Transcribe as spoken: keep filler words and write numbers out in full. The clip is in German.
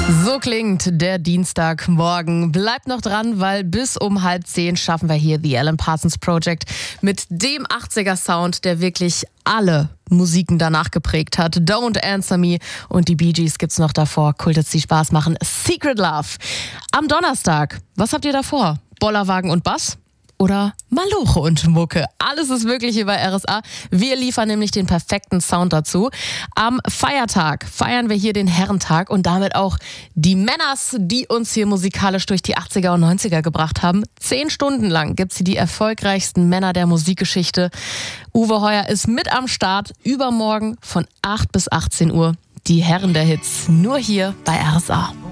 So klingt der Dienstagmorgen. Bleibt noch dran, weil bis um halb zehn schaffen wir hier The Alan Parsons Project mit dem achtziger-Sound, der wirklich alle Musiken danach geprägt hat. Don't Answer Me und die Bee Gees gibt's noch davor. Cool, dass die Spaß machen. Secret Love. Am Donnerstag, was habt ihr davor? Bollerwagen und Bass? Oder Maloche und Mucke. Alles ist möglich hier bei R S A. Wir liefern nämlich den perfekten Sound dazu. Am Feiertag feiern wir hier den Herrentag und damit auch die Männers, die uns hier musikalisch durch die achtziger und neunziger gebracht haben. Zehn Stunden lang gibt's hier die erfolgreichsten Männer der Musikgeschichte. Uwe Heuer ist mit am Start. Übermorgen von acht bis achtzehn Uhr. Die Herren der Hits. Nur hier bei R S A.